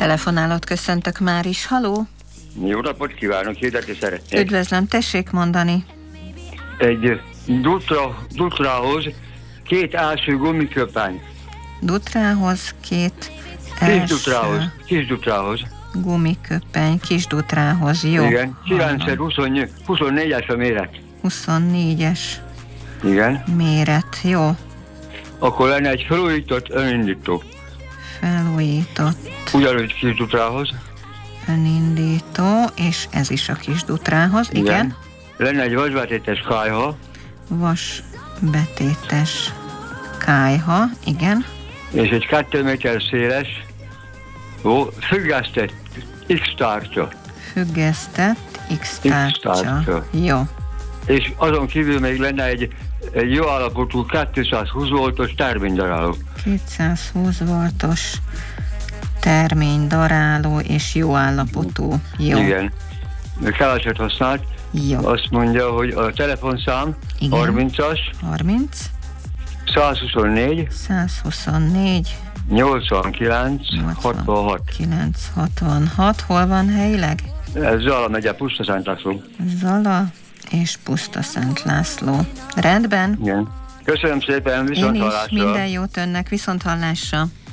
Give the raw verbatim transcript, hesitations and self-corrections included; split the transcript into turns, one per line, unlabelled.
Telefonálót köszöntök már is. Haló?
Jó napot kívánok, hirdetni szeretnék.
Üdvözlöm, tessék mondani.
Egy Dutra, Dutrához két első gumiköpány.
Dutrához két
Kis
első
Dutrához, kis Dutrához.
gumiköpeny, kis Dutrához, jó.
Igen, kilenc huszonnégyes a méret.
huszonnégyes
Igen.
méret, jó.
Akkor lenne egy felújított önindító.
Felújított
Ugyanúgy kis Dutrához.
önindító, és ez is a kis Dutrához, igen. igen.
Lenne egy vasbetétes kályha.
Vasbetétes kályha, igen.
És egy kettő méter széles, ó, függesztett X-tárcsa.
Függesztett X-tárcsa.
X-tárcsa.
Jó.
És azon kívül még lenne egy, egy jó állapotú kétszázhúsz voltos terménydaráló.
kétszázhúsz voltos terménydaráló és jó állapotú. Jó.
Igen. Keveset használt.
Jó.
Azt mondja, hogy a telefonszám
igen.
harmincas
harminc
százhuszonnégy
százhuszonnégy
nyolcvankilenc hatvanhat.
kilenc hatvanhat. Hol van helyileg?
Ez Zala megye, Pusztaszent László.
Zala és Pusztaszent László. Rendben.
Igen. Köszönöm szépen, viszont
Én is
hallásra.
minden jót önnek, viszont hallásra.